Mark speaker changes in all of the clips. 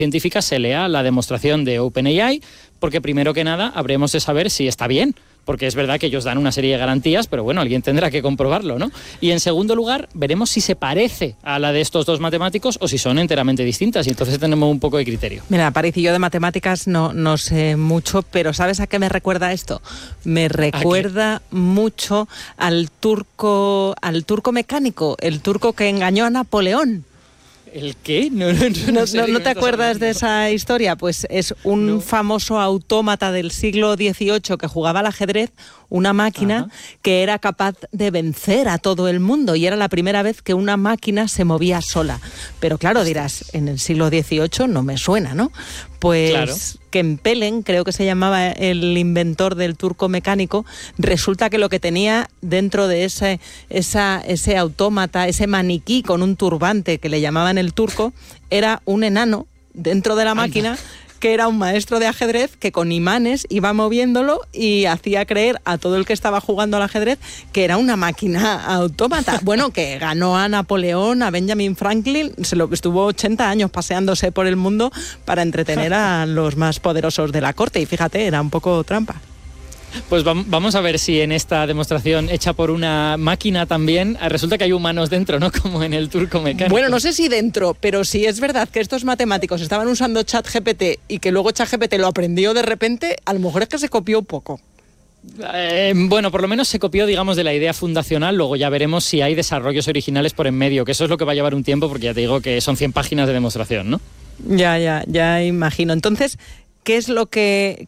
Speaker 1: científica se lea la demostración de OpenAI, porque primero que nada habremos de saber si está bien, porque es verdad que ellos dan una serie de garantías, pero bueno, alguien tendrá que comprobarlo, ¿no? Y en segundo lugar, veremos si se parece a la de estos dos matemáticos o si son enteramente distintas, y entonces tenemos un poco de criterio.
Speaker 2: Mira, París, y yo de matemáticas no sé mucho, pero ¿sabes a qué me recuerda esto? Me recuerda mucho al turco mecánico, el turco que engañó a Napoleón.
Speaker 1: ¿El qué?
Speaker 2: ¿No te acuerdas de esa historia? Pues es un famoso autómata del siglo XVIII que jugaba al ajedrez, una máquina que era capaz de vencer a todo el mundo, y era la primera vez que una máquina se movía sola. Pero claro, dirás, en el siglo XVIII no me suena, ¿no? Pues claro. Kempelen, creo que se llamaba el inventor del turco mecánico, resulta que lo que tenía dentro de ese autómata, ese maniquí con un turbante que le llamaban el turco, era un enano dentro de la máquina, que era un maestro de ajedrez que con imanes iba moviéndolo y hacía creer a todo el que estaba jugando al ajedrez que era una máquina autómata. Bueno, que ganó a Napoleón, a Benjamin Franklin, estuvo 80 años paseándose por el mundo para entretener a los más poderosos de la corte, y fíjate, era un poco trampa.
Speaker 1: Pues vamos a ver si en esta demostración hecha por una máquina también resulta que hay humanos dentro, ¿no? Como en el turco mecánico.
Speaker 2: Bueno, no sé si dentro, pero si es verdad que estos matemáticos estaban usando ChatGPT y que luego ChatGPT lo aprendió de repente, a lo mejor es que se copió un poco.
Speaker 1: Bueno, por lo menos se copió, digamos, de la idea fundacional. Luego ya veremos si hay desarrollos originales por en medio, que eso es lo que va a llevar un tiempo, porque ya te digo que son 100 páginas de demostración, ¿no?
Speaker 2: Ya imagino. Entonces, ¿qué es lo que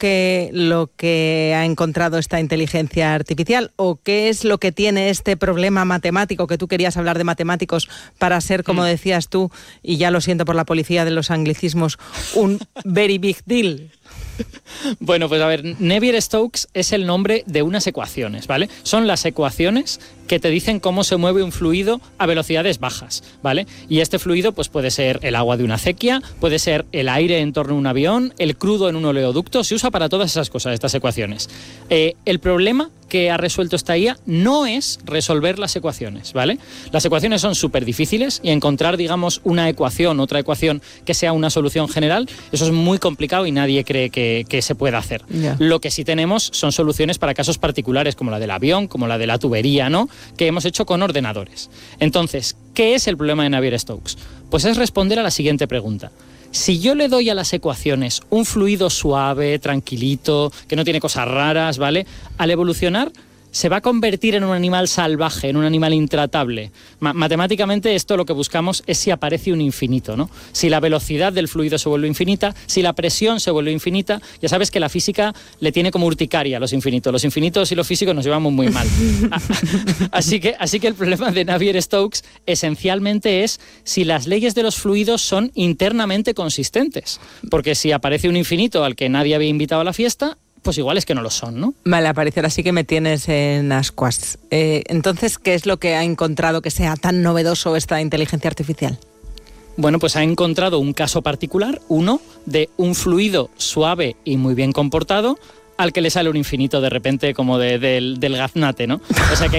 Speaker 2: ha encontrado esta inteligencia artificial? ¿O qué es lo que tiene este problema matemático, que tú querías hablar de matemáticos, para ser, como decías tú, y ya lo siento por la policía de los anglicismos, un very big deal?
Speaker 1: Bueno, pues a ver, Navier-Stokes es el nombre de unas ecuaciones, ¿vale? Son las ecuaciones que te dicen cómo se mueve un fluido a velocidades bajas, ¿vale? Y este fluido pues puede ser el agua de una acequia, puede ser el aire en torno a un avión, el crudo en un oleoducto, se usa para todas esas cosas, estas ecuaciones. El problema que ha resuelto esta IA no es resolver las ecuaciones, ¿vale? Las ecuaciones son súper difíciles y encontrar, digamos, otra ecuación que sea una solución general, eso es muy complicado y nadie cree que se pueda hacer. Yeah. Lo que sí tenemos son soluciones para casos particulares, como la del avión, como la de la tubería, ¿no?, que hemos hecho con ordenadores. Entonces, ¿qué es el problema de Navier-Stokes? Pues es responder a la siguiente pregunta. Si yo le doy a las ecuaciones un fluido suave, tranquilito, que no tiene cosas raras, ¿vale?, al evolucionar se va a convertir en un animal salvaje, en un animal intratable. Matemáticamente esto lo que buscamos es si aparece un infinito, ¿no? Si la velocidad del fluido se vuelve infinita, si la presión se vuelve infinita. Ya sabes que la física le tiene como urticaria a los infinitos. Los infinitos y los físicos nos llevamos muy mal. Así que el problema de Navier-Stokes esencialmente es si las leyes de los fluidos son internamente consistentes. Porque si aparece un infinito al que nadie había invitado a la fiesta, pues igual es que no lo son, ¿no?
Speaker 2: Vale, a parecer así que me tienes en ascuas. Entonces, ¿qué es lo que ha encontrado que sea tan novedoso esta inteligencia artificial?
Speaker 1: Bueno, pues ha encontrado un caso particular, uno de un fluido suave y muy bien comportado, al que le sale un infinito de repente como del gaznate, ¿no? O sea que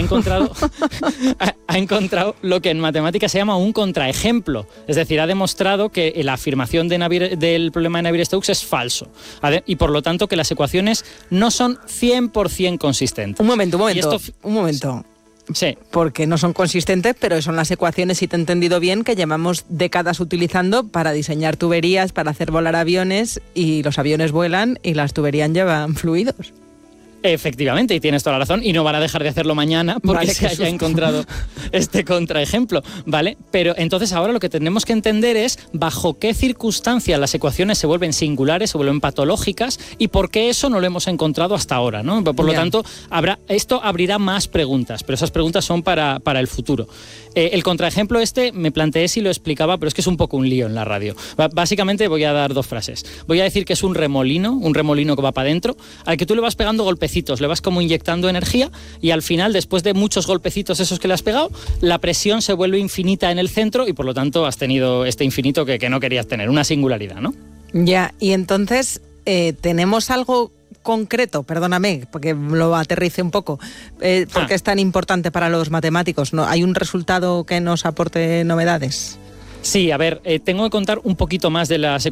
Speaker 1: ha encontrado lo que en matemáticas se llama un contraejemplo. Es decir, ha demostrado que la afirmación del problema de Navier-Stokes es falso. Y por lo tanto que las ecuaciones no son 100% consistentes.
Speaker 2: Un momento.
Speaker 1: Sí.
Speaker 2: Porque no son consistentes, pero son las ecuaciones, si te he entendido bien, que llevamos décadas utilizando para diseñar tuberías, para hacer volar aviones, y los aviones vuelan y las tuberías llevan fluidos.
Speaker 1: Efectivamente, y tienes toda la razón, y no van a dejar de hacerlo mañana porque se haya encontrado este contraejemplo, ¿vale? Pero entonces ahora lo que tenemos que entender es bajo qué circunstancias las ecuaciones se vuelven singulares, se vuelven patológicas, y por qué eso no lo hemos encontrado hasta ahora, ¿no? Por lo tanto, esto abrirá más preguntas, pero esas preguntas son para el futuro. El contraejemplo me planteé si lo explicaba, pero es que es un poco un lío en la radio. Básicamente voy a dar dos frases. Voy a decir que es un remolino que va para adentro, al que tú le vas pegando golpecitos, le vas como inyectando energía, y al final, después de muchos golpecitos esos que le has pegado, la presión se vuelve infinita en el centro y por lo tanto has tenido este infinito que no querías tener, una singularidad, ¿no?
Speaker 2: Ya, y entonces tenemos algo concreto, perdóname, porque lo aterrice un poco, porque es tan importante para los matemáticos, ¿no? ¿Hay un resultado que nos aporte novedades?
Speaker 1: Sí, a ver, tengo que contar un poquito más de las